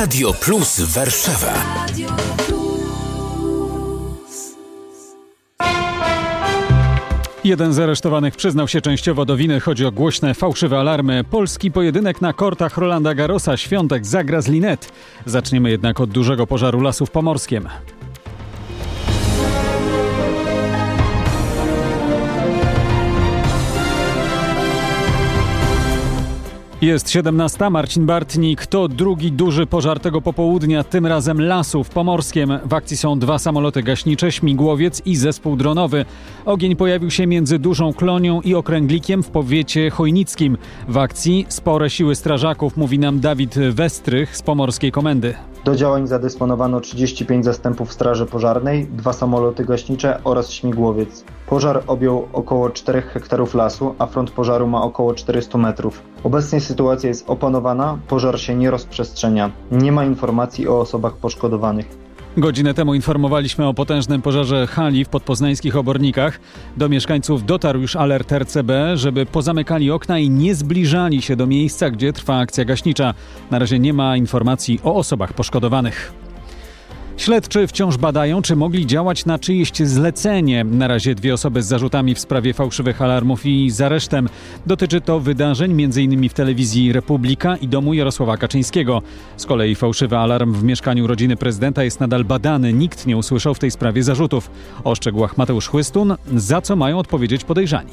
Radio Plus Warszawa. 1 z aresztowanych przyznał się częściowo do winy. Chodzi o głośne, fałszywe alarmy. Polski pojedynek na kortach Rolanda Garrosa. Świątek zagra z Linette. Zaczniemy jednak od dużego pożaru lasów w Pomorskiem. Jest 17. Marcin Bartnik. To drugi duży pożar tego popołudnia, tym razem lasów w Pomorskiem. W akcji są 2 samoloty gaśnicze, śmigłowiec i zespół dronowy. Ogień pojawił się między Dużą Klonią i Okręglikiem w powiecie chojnickim. W akcji spore siły strażaków, mówi nam Dawid Westrych z Pomorskiej Komendy. Do działań zadysponowano 35 zastępów straży pożarnej, 2 samoloty gaśnicze oraz śmigłowiec. Pożar objął około 4 hektarów lasu, a front pożaru ma około 400 metrów. Obecnie sytuacja jest opanowana, pożar się nie rozprzestrzenia. Nie ma informacji o osobach poszkodowanych. Godzinę temu informowaliśmy o potężnym pożarze hali w podpoznańskich Obornikach. Do mieszkańców dotarł już alert RCB, żeby pozamykali okna i nie zbliżali się do miejsca, gdzie trwa akcja gaśnicza. Na razie nie ma informacji o osobach poszkodowanych. Śledczy wciąż badają, czy mogli działać na czyjeś zlecenie. Na razie 2 osoby z zarzutami w sprawie fałszywych alarmów i z aresztem. Dotyczy to wydarzeń m.in. w telewizji Republika i domu Jarosława Kaczyńskiego. Z kolei fałszywy alarm w mieszkaniu rodziny prezydenta jest nadal badany. Nikt nie usłyszał w tej sprawie zarzutów. O szczegółach Mateusz Chłystun, za co mają odpowiedzieć podejrzani.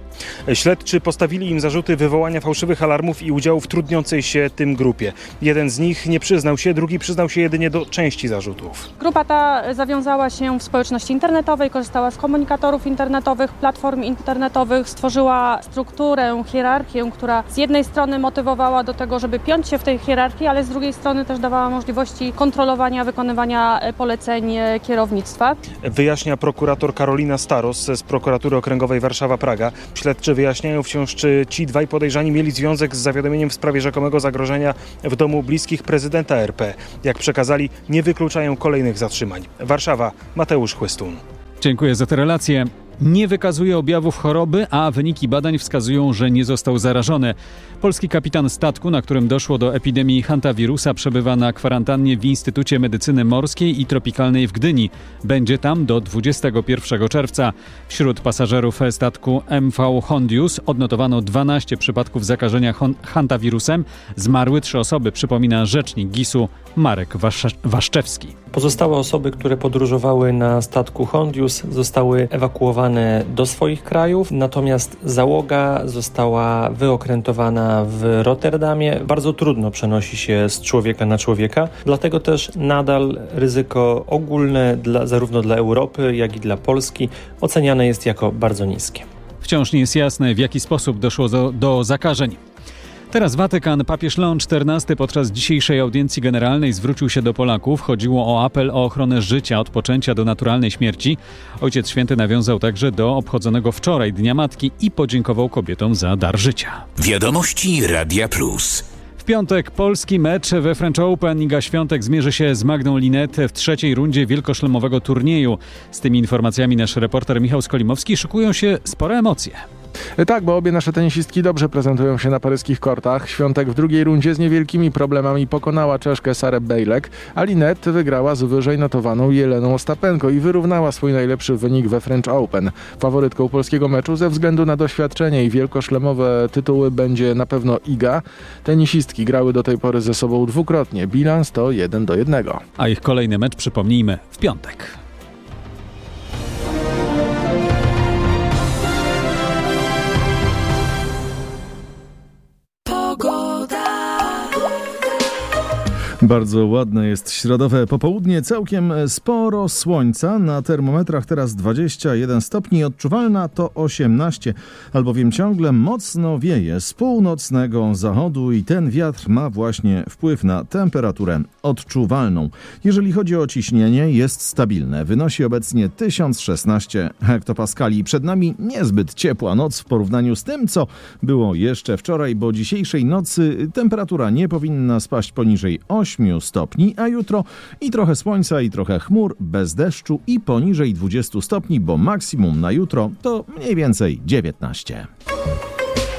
Śledczy postawili im zarzuty wywołania fałszywych alarmów i udziału w trudniącej się tym grupie. Jeden z nich nie przyznał się, drugi przyznał się jedynie do części zarzutów. Grupa ta zawiązała się w społeczności internetowej, korzystała z komunikatorów internetowych, platform internetowych, stworzyła strukturę, hierarchię, która z jednej strony motywowała do tego, żeby piąć się w tej hierarchii, ale z drugiej strony też dawała możliwości kontrolowania, wykonywania poleceń kierownictwa. Wyjaśnia prokurator Karolina Staros z Prokuratury Okręgowej Warszawa-Praga. Śledczy wyjaśniają wciąż, czy ci 2 podejrzani mieli związek z zawiadomieniem w sprawie rzekomego zagrożenia w domu bliskich prezydenta RP. Jak przekazali, nie wykluczają kolejnych zatrzymań. Warszawa, Mateusz Chłystun. Dziękuję za tę relację. Nie wykazuje objawów choroby, a wyniki badań wskazują, że nie został zarażony. Polski kapitan statku, na którym doszło do epidemii hantawirusa, przebywa na kwarantannie w Instytucie Medycyny Morskiej i Tropikalnej w Gdyni. Będzie tam do 21 czerwca. Wśród pasażerów statku MV Hondius odnotowano 12 przypadków zakażenia hantawirusem. Zmarły 3 osoby, przypomina rzecznik GIS-u Marek Waszczewski. Pozostałe osoby, które podróżowały na statku Hondius, zostały ewakuowane do swoich krajów, natomiast załoga została wyokrętowana w Rotterdamie. Bardzo trudno przenosi się z człowieka na człowieka, dlatego też nadal ryzyko ogólne zarówno dla Europy, jak i dla Polski oceniane jest jako bardzo niskie. Wciąż nie jest jasne, w jaki sposób doszło do zakażeń. Teraz Watykan. Papież Leon XIV podczas dzisiejszej audiencji generalnej zwrócił się do Polaków. Chodziło o apel o ochronę życia od poczęcia do naturalnej śmierci. Ojciec Święty nawiązał także do obchodzonego wczoraj Dnia Matki i podziękował kobietom za dar życia. Wiadomości Radia Plus. W piątek polski mecz we French Open. Iga Świątek zmierzy się z Magdą Linette w 3. rundzie wielkoszlemowego turnieju. Z tymi informacjami nasz reporter Michał Skolimowski. Szykują się spore emocje. Tak, bo obie nasze tenisistki dobrze prezentują się na paryskich kortach. Świątek w 2. rundzie z niewielkimi problemami pokonała Czeszkę Sarę Bejlek, a Linette wygrała z wyżej notowaną Jeleną Ostapenko i wyrównała swój najlepszy wynik we French Open. Faworytką polskiego meczu ze względu na doświadczenie i wielkoszlemowe tytuły będzie na pewno Iga. Tenisistki grały do tej pory ze sobą 2-krotnie. Bilans to 1-1. A ich kolejny mecz, przypomnijmy, w piątek. Bardzo ładne jest środowe popołudnie, całkiem sporo słońca, na termometrach teraz 21 stopni, odczuwalna to 18, albowiem ciągle mocno wieje z północnego zachodu i ten wiatr ma właśnie wpływ na temperaturę odczuwalną. Jeżeli chodzi o ciśnienie, jest stabilne, wynosi obecnie 1016 hektopaskali. Przed nami niezbyt ciepła noc w porównaniu z tym, co było jeszcze wczoraj, bo dzisiejszej nocy temperatura nie powinna spaść poniżej 8 stopni, a jutro i trochę słońca, i trochę chmur, bez deszczu i poniżej 20 stopni, bo maksimum na jutro to mniej więcej 19.